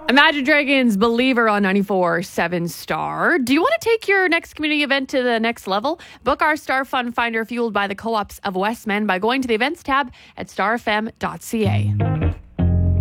Imagine Dragons Believer on 94.7 Star. Do you want to take your next community event to the next level? Book our Star Fun Finder fueled by the co-ops of Westman by going to the events tab at starfm.ca.